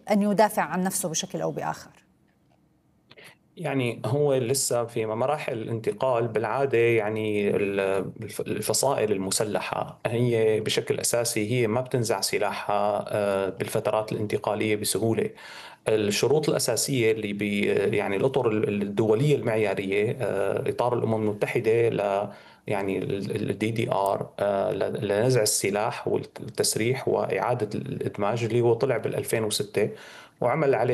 أن يدافع عن نفسه بشكل أو بآخر؟ يعني هو لسه في مراحل الانتقال بالعادة. يعني الفصائل المسلحة هي بشكل أساسي هي ما بتنزع سلاحها بالفترات الانتقالية بسهولة. الشروط الأساسية اللي يعني الأطر الدولية المعيارية، إطار الأمم المتحدة يعني الدي دي ار لنزع السلاح والتسريح وإعادة الإدماج اللي هو طلع بال 2006 وعمل عليه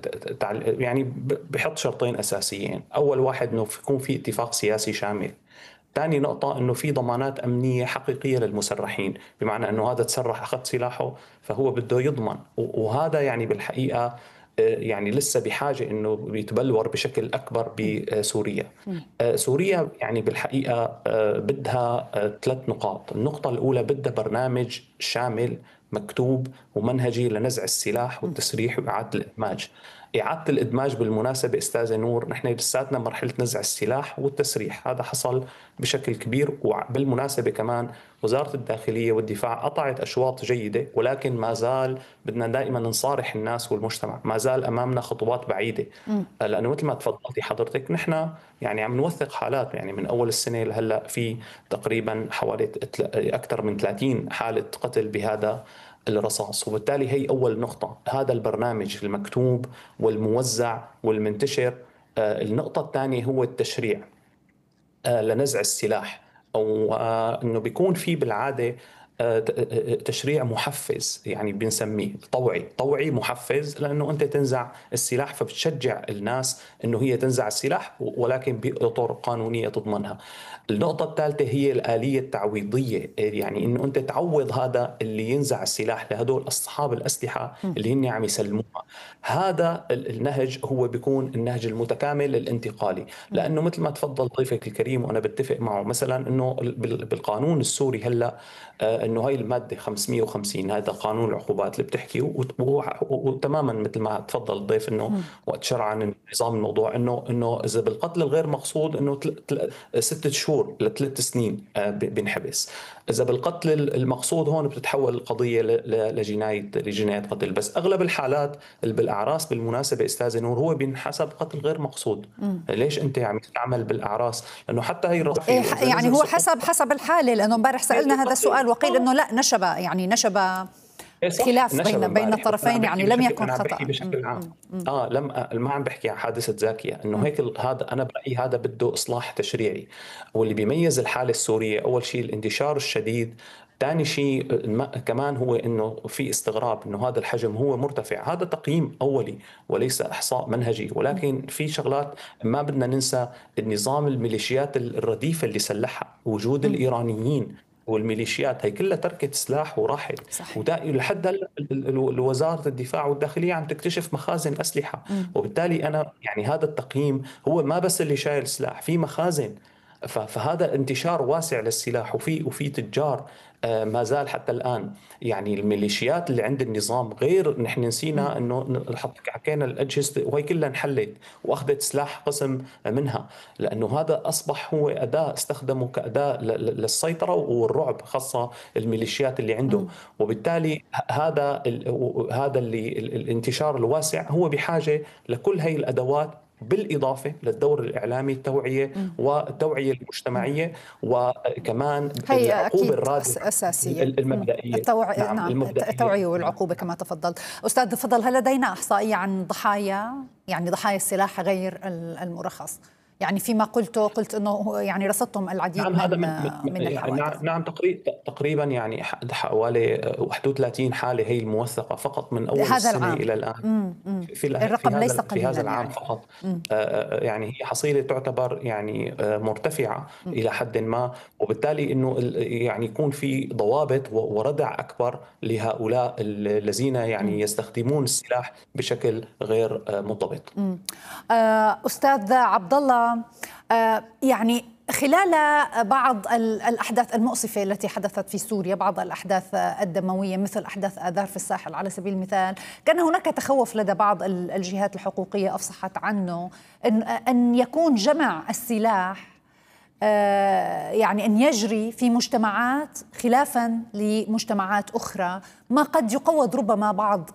يعني بحط شرطين أساسيين. أول واحد أنه يكون في اتفاق سياسي شامل. ثاني نقطة أنه في ضمانات أمنية حقيقية للمسرحين، بمعنى أنه هذا تسرح أخذ سلاحه فهو بده يضمن. وهذا يعني بالحقيقة يعني لسه بحاجة أنه بيتبلور بشكل أكبر بسوريا. سوريا يعني بالحقيقة بدها ثلاث نقاط. النقطة الأولى بدها برنامج شامل مكتوب ومنهجي لنزع السلاح والتسريح وإعادة الإدماج. إعادة الإدماج بالمناسبة أستاذة نور، نحن لساتنا مرحلة نزع السلاح والتسريح، هذا حصل بشكل كبير. وبالمناسبة كمان وزارة الداخلية والدفاع قطعت أشواط جيدة، ولكن ما زال بدنا دائما نصارح الناس والمجتمع، ما زال أمامنا خطوات بعيدة. لأنه مثل ما تفضلتي حضرتك نحن يعني عم نوثق حالات. يعني من أول السنة لهلأ في تقريبا حوالي أكثر من 30 حالة قتل بهذا الرصاص. وبالتالي هي أول نقطة، هذا البرنامج المكتوب والموزع والمنتشر. النقطة الثانية هو التشريع لنزع السلاح، أو أنه بيكون في بالعادة تشريع محفز، يعني بنسميه طوعي محفز، لأنه أنت تنزع السلاح فبتشجع الناس أنه هي تنزع السلاح، ولكن بأطر قانونية تضمنها. النقطة الثالثة هي الآلية التعويضية، يعني أنه أنت تعوض هذا اللي ينزع السلاح لهدول أصحاب الأسلحة اللي هن عم يسلموها. هذا النهج هو بيكون النهج المتكامل الانتقالي. لأنه مثل ما تفضل ضيفك الكريم وأنا بتفق معه، مثلا أنه بالقانون السوري هلأ انه هاي الماده 550 هذا قانون العقوبات اللي بتحكي وتماما مثل ما تفضل الضيف انه وقت شرع عن نظام الموضوع انه اذا بالقتل الغير مقصود انه 6 شهور ل3 سنين بنحبس. اذا بالقتل المقصود هون بتتحول القضيه لجنايه قتل. بس اغلب الحالات اللي بالاعراس بالمناسبه استاذ نور هو بينحسب قتل غير مقصود. ليش انت عم تستعمل بالاعراس؟ لانه حتى هي إيه يعني هو حسب الحالة، لأنه امبارح سألنا هذا السؤال وقيل أنه لا، نشب خلاف بين الطرفين، يعني لم يكن أنا عم خطأ. بحكي بشكل عام. ما عم بحكي عن حادثة زاكية. إنه هيك هذا أنا برأيي هذا بده إصلاح تشريعي. واللي بيميز الحالة السورية أول شيء الانتشار الشديد. ثاني شيء كمان هو انه في استغراب انه هذا الحجم هو مرتفع. هذا تقييم اولي وليس احصاء منهجي، ولكن في شغلات ما بدنا ننسى. النظام الميليشيات الرديفة اللي سلحها، وجود الايرانيين والميليشيات هي كلها تركت سلاح وراحت. صحيح. لحد هلا وزارة الدفاع والداخلية عم تكتشف مخازن أسلحة. وبالتالي أنا يعني هذا التقييم هو ما بس اللي شايل سلاح، في مخازن. فهذا انتشار واسع للسلاح، وفي تجار ما زال حتى الآن. يعني الميليشيات اللي عند النظام غير، نحن نسينا انه حكينا الأجهزة وهي كلها انحلت واخذت سلاح قسم منها، لانه هذا اصبح هو أداة استخدمه كأداة للسيطرة والرعب، خاصة الميليشيات اللي عنده. وبالتالي هذا اللي الانتشار الواسع هو بحاجة لكل هاي الأدوات، بالإضافة للدور الإعلامي، التوعية والتوعية المجتمعية، وكمان هي العقوبة أكيد الرادعة أساسية. المبدئية. نعم، نعم، المبدئية. التوعية نعم. والعقوبة كما تفضلت. أستاذ تفضل، هل لدينا إحصائية عن ضحايا، يعني ضحايا السلاح غير المرخص؟ يعني فيما قلت أنه يعني رصدتم العديد نعم، هذا من الحوادث. نعم تقريبا يعني حوالي 31 حالة هي الموثقة فقط من أول هذا السنة العام. إلى الآن. في الرقم ليس هذا قليلا العام يعني. فقط. يعني هي حصيلة تعتبر يعني مرتفعة إلى حد ما. وبالتالي إنه يعني يكون في ضوابط وردع أكبر لهؤلاء الذين يعني يستخدمون السلاح بشكل غير منضبط. أستاذ عبد الله، يعني خلال بعض الأحداث المؤسفة التي حدثت في سوريا، بعض الأحداث الدموية مثل أحداث آذار في الساحل على سبيل المثال، كان هناك تخوف لدى بعض الجهات الحقوقية أفصحت عنه أن يكون جمع السلاح يعني أن يجري في مجتمعات خلافا لمجتمعات أخرى، ما قد يقوض ربما بعض